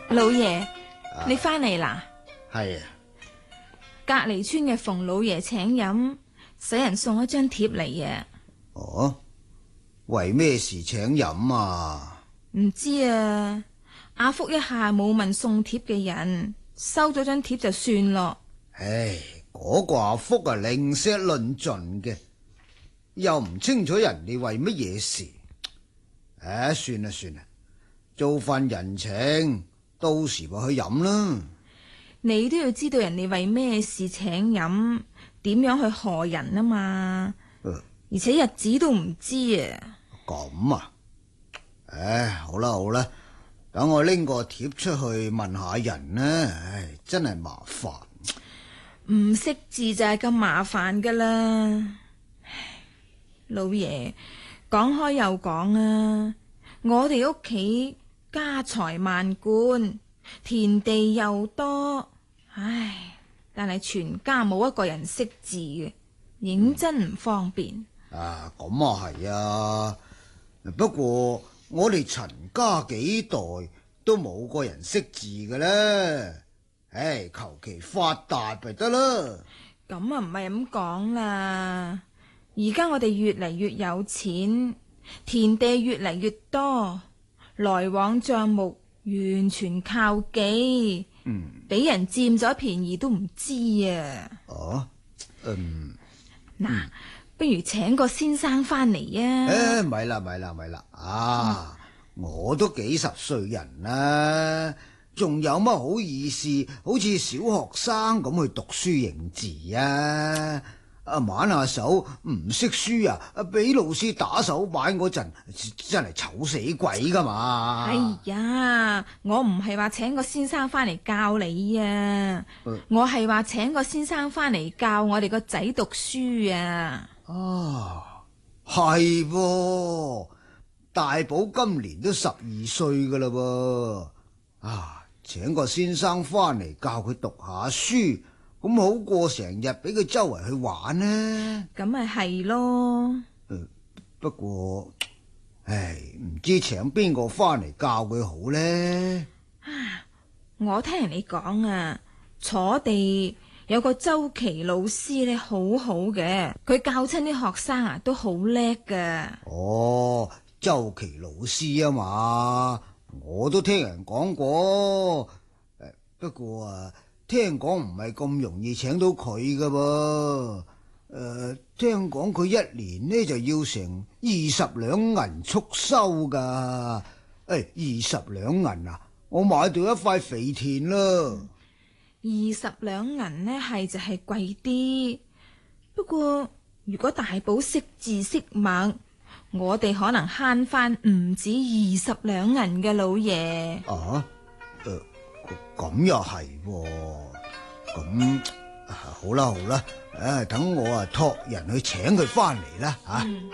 老爺，你翻嚟啦？ 係啊， 隔離村嘅馮老爺請飲，使人送咗張帖嚟啊。 哦，為咩事請飲啊？ 唔知啊，阿福一下冇問送帖嘅人，收咗張帖就算咯。 唉，嗰個阿福啊，吝嗇論盡嘅，又唔清楚人哋為乜嘢事。唉，算啦算啦，做份人情，到時咪去飲啦。 你都要知道人哋為咩事請飲，點樣去賀人啊嘛。而且日子都唔知啊。 咁啊？唉，好啦好啦，等我拎個帖出去問下人呢。唉，真係麻煩。 唔識字就係咁麻煩噶啦。老爺，講開又講啊，我哋屋企家財萬貫，田地又多，唉，但係全家冇一個人識字嘅，認真唔方便。 啊，咁啊係啊，不過我哋陳家幾代都冇個人識字嘅咧，唉，求其發達咪得啦。 咁啊唔係咁講啦，而家我哋越嚟越有錢，田地越嚟越多，來往賬目完全靠記，俾人佔咗便宜都唔知啊。 哦， 嗱，不如請個先生翻嚟啊。 唉，咪啦，啊，我都幾十歲人啦，仲有乜好意思好似小學生咁去讀書認字啊？玩下手唔識書啊，俾老師打手板嗰陣，真係醜死鬼噶嘛！ 哎呀，我唔係話請個先生翻嚟教你啊，我係話請個先生翻嚟教我哋個仔讀書啊。 啊，係噃，大寶今年都12歲噶啦噃，啊，請個先生翻嚟教佢讀下書，咁好過成日俾佢周圍去玩呢。 咁咪係咯。 不過，唉，唔知請邊個翻嚟教佢好呢？ 我聽人哋講啊，楚地有個周琦老師咧，好好嘅，佢教親啲學生啊都好叻噶。 哦，周琦老師啊嘛，我都聽人講過。不過啊，聽講唔係咁容易請到佢噶噃。聽講佢一年呢就要成20兩銀束收噶。20兩銀啊，我買到一塊肥田啦。 20兩銀呢係就係貴啲，不過如果大寶識字識墨，我哋可能慳翻唔止20兩銀嘅，老爺。 啊，咁又係喎，咁好啦，等我託人去請佢翻嚟啦吓。